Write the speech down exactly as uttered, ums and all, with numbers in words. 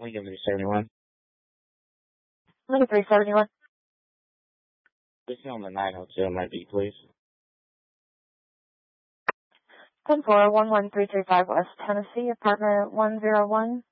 Lincoln three seventy-one. Lincoln three seventy-one. This is on the nine oh two, might be, please. ten four one one three three five West Tennessee, apartment one oh one.